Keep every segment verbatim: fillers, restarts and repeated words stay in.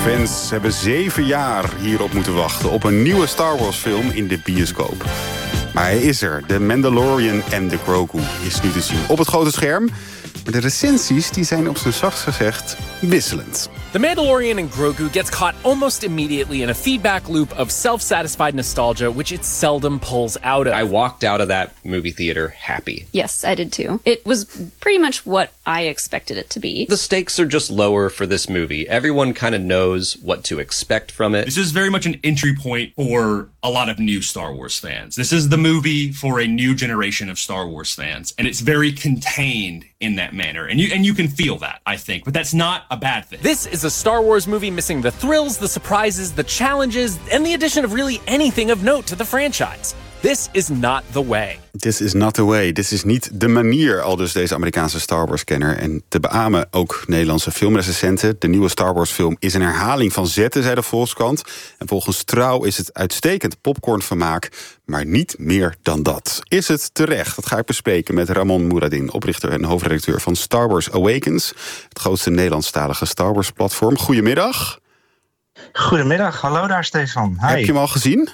Fans hebben zeven jaar hierop moeten wachten op een nieuwe Star Wars film in de bioscoop. Maar hij is er. The Mandalorian and the Grogu is nu te zien op het grote scherm. Maar de recensies die zijn op zijn zachtst gezegd wisselend. The Mandalorian and Grogu gets caught almost immediately in a feedback loop of self-satisfied nostalgia, which it seldom pulls out of. I walked out of that movie theater happy. Yes, I did too. It was pretty much what I expected it to be. The stakes are just lower for this movie. Everyone kind of knows what to expect from it. This is very much an entry point for a lot of new Star Wars fans. This is the movie for a new generation of Star Wars fans, and it's very contained in that manner. And you and you can feel that, I think, but that's not a bad thing. This is a Star Wars movie missing the thrills, the surprises, the challenges, and the addition of really anything of note to the franchise. This is not the way. This is not the way. Dit is niet de manier, aldus deze Amerikaanse Star Wars-kenner. En te beamen ook Nederlandse filmrecensenten. De nieuwe Star Wars-film is een herhaling van zetten, zei de Volkskrant. En volgens Trouw is het uitstekend popcornvermaak, maar niet meer dan dat. Is het terecht? Dat ga ik bespreken met Ramon Mouradin, oprichter en hoofdredacteur van Star Wars Awakens, het grootste Nederlandstalige Star Wars-platform. Goedemiddag. Goedemiddag, hallo daar Stefan. Hi. Heb je hem al gezien?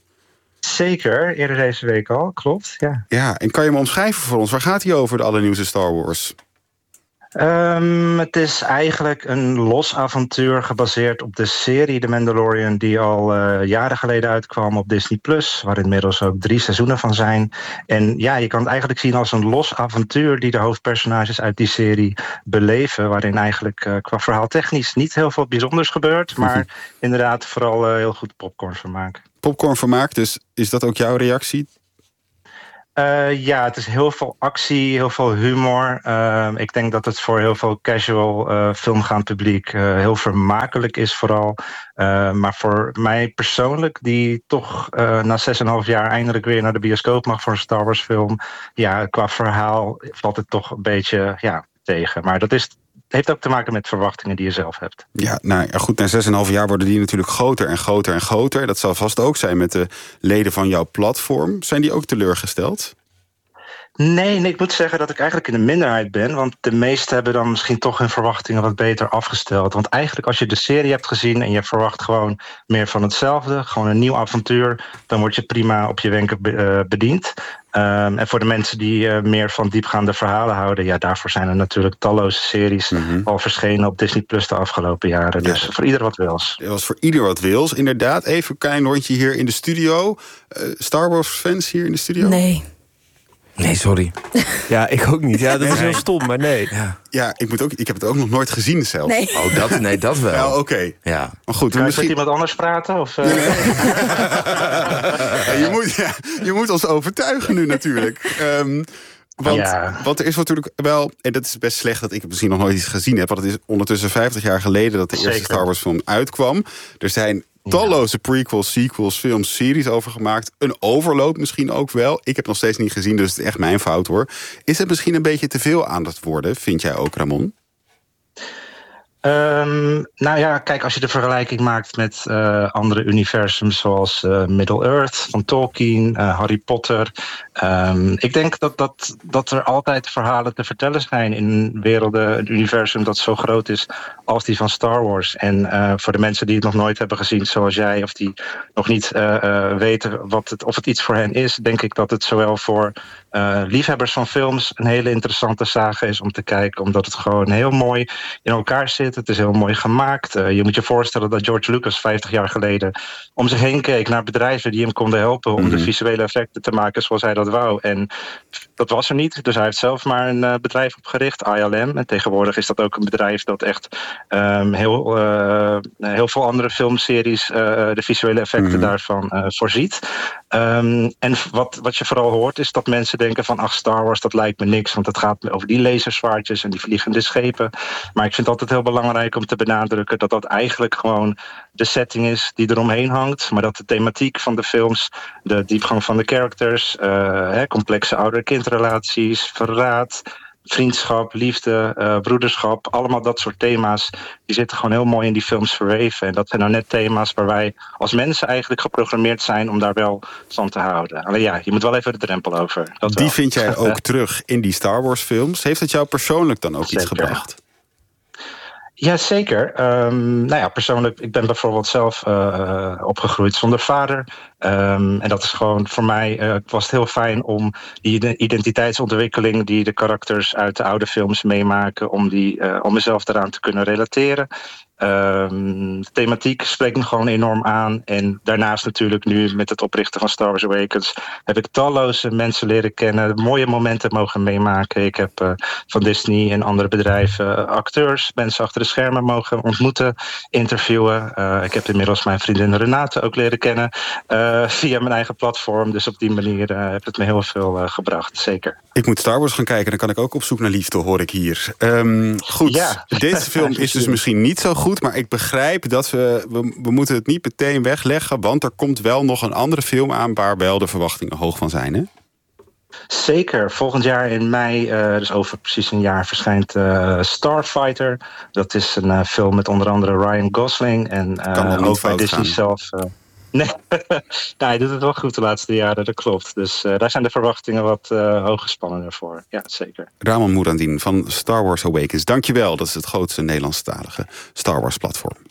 Zeker, eerder deze week al, klopt. Ja, ja, en kan je hem omschrijven voor ons? Waar gaat hij over, de allernieuwste Star Wars? Um, het is eigenlijk een los avontuur gebaseerd op de serie The Mandalorian, die al uh, jaren geleden uitkwam op Disney plus, waar inmiddels ook drie seizoenen van zijn. En ja, je kan het eigenlijk zien als een los avontuur die de hoofdpersonages uit die serie beleven, waarin eigenlijk uh, qua verhaal technisch niet heel veel bijzonders gebeurt, maar mm-hmm. inderdaad vooral uh, heel goed popcornvermaak. Popcornvermaak, dus is dat ook jouw reactie? Uh, ja, het is heel veel actie, heel veel humor. Uh, ik denk dat het voor heel veel casual uh, filmgaand publiek uh, heel vermakelijk is vooral. Uh, maar voor mij persoonlijk, die toch uh, na zes en een half jaar eindelijk weer naar de bioscoop mag voor een Star Wars film. Ja, qua verhaal valt het toch een beetje ja, tegen. Maar dat is... Het heeft ook te maken met verwachtingen die je zelf hebt. Ja, nou ja, goed, na zes en een half jaar worden die natuurlijk groter en groter en groter. Dat zal vast ook zijn met de leden van jouw platform. Zijn die ook teleurgesteld? Nee, nee, ik moet zeggen dat ik eigenlijk in de minderheid ben. Want de meesten hebben dan misschien toch hun verwachtingen wat beter afgesteld. Want eigenlijk als je de serie hebt gezien en je verwacht gewoon meer van hetzelfde, gewoon een nieuw avontuur, dan word je prima op je wenken be- bediend. Um, en voor de mensen die uh, meer van diepgaande verhalen houden, ja, daarvoor zijn er natuurlijk talloze series mm-hmm. al verschenen op Disney plus de afgelopen jaren. Dus ja, voor ieder wat wils. Het was voor ieder wat wils, inderdaad. Even een klein rondje hier in de studio. Uh, Star Wars fans hier in de studio? Nee. Nee, sorry. Ja, ik ook niet. Ja, dat is heel stom, maar nee. Ja, ja ik, moet ook, ik heb het ook nog nooit gezien zelf. Nee. Oh, dat, nee, dat wel. Ja, oké. Okay. Ja. Maar goed, kan misschien... je met iemand anders praten? Of, uh... nee, nee. ja, je, moet, ja, je moet ons overtuigen nu natuurlijk. Um, Want, ja. want er is natuurlijk wel, en dat is best slecht dat ik het misschien nog nooit iets gezien heb, want het is ondertussen vijftig jaar geleden dat de Zeker. eerste Star Wars film uitkwam. Er zijn talloze prequels, sequels, films, series over gemaakt. Een overload misschien ook wel. Ik heb nog steeds niet gezien, dus het is echt mijn fout hoor. Is het misschien een beetje te veel aan het worden, vind jij ook, Ramon? Um, nou ja, kijk, als je de vergelijking maakt met uh, andere universums zoals uh, Middle-earth van Tolkien, uh, Harry Potter. Um, ik denk dat, dat, dat er altijd verhalen te vertellen zijn in werelden, een universum dat zo groot is als die van Star Wars. En uh, voor de mensen die het nog nooit hebben gezien zoals jij, of die nog niet uh, uh, weten wat het, of het iets voor hen is, denk ik dat het zowel voor uh, liefhebbers van films een hele interessante saga is om te kijken, omdat het gewoon heel mooi in elkaar zit. Het is heel mooi gemaakt. Uh, je moet je voorstellen dat George Lucas vijftig jaar geleden om zich heen keek naar bedrijven die hem konden helpen om mm-hmm. de visuele effecten te maken zoals hij dat wou. En dat was er niet. Dus hij heeft zelf maar een uh, bedrijf opgericht, I L M. En tegenwoordig is dat ook een bedrijf dat echt um, heel, uh, heel veel andere filmseries uh, de visuele effecten mm-hmm. daarvan uh, voorziet. Um, en wat, wat je vooral hoort is dat mensen denken van ach, Star Wars, dat lijkt me niks, want het gaat over die laserzwaardjes en die vliegende schepen. Maar ik vind het altijd heel belangrijk om te benadrukken dat dat eigenlijk gewoon de setting is die eromheen hangt, maar dat de thematiek van de films, de diepgang van de characters, uh, hè, complexe ouder-kindrelaties, verraad, vriendschap, liefde, uh, broederschap, allemaal dat soort thema's, die zitten gewoon heel mooi in die films verweven. En dat zijn nou net thema's waar wij als mensen eigenlijk geprogrammeerd zijn om daar wel van te houden. Alleen ja, je moet wel even de drempel over. Dat die wel. vind jij ook terug in die Star Wars films. Heeft het jou persoonlijk dan ook Zeker. iets gebracht? Ja, zeker. Um, nou ja, persoonlijk, ik ben bijvoorbeeld zelf uh, opgegroeid zonder vader. Um, en dat is gewoon voor mij, uh, was het heel fijn om die identiteitsontwikkeling die de karakters uit de oude films meemaken, om, die, uh, om mezelf daaraan te kunnen relateren. Um, de thematiek spreekt me gewoon enorm aan. En daarnaast natuurlijk nu met het oprichten van Star Wars Awakens heb ik talloze mensen leren kennen, mooie momenten mogen meemaken. Ik heb uh, van Disney en andere bedrijven uh, acteurs, mensen achter de schermen mogen ontmoeten, interviewen. Uh, ik heb inmiddels mijn vriendin Renate ook leren kennen uh, via mijn eigen platform. Dus op die manier uh, heeft het me heel veel uh, gebracht, zeker. Ik moet Star Wars gaan kijken, dan kan ik ook op zoek naar liefde, hoor ik hier. Um, goed, ja. Deze film is dus misschien niet zo goed, maar ik begrijp dat we, we... we moeten het niet meteen wegleggen, want er komt wel nog een andere film aan waar wel de verwachtingen hoog van zijn, hè? Zeker. Volgend jaar in mei, uh, dus over precies een jaar, verschijnt uh, Starfighter. Dat is een uh, film met onder andere Ryan Gosling en uh, ook bij Disney gaan. zelf... Uh, Nee, nou, hij doet het wel goed de laatste jaren, dat klopt. Dus uh, daar zijn de verwachtingen wat uh, hooggespannener voor. Ja, zeker. Ramon Moerandien van Star Wars Awakens, dankjewel. Dat is het grootste Nederlandstalige Star Wars platform.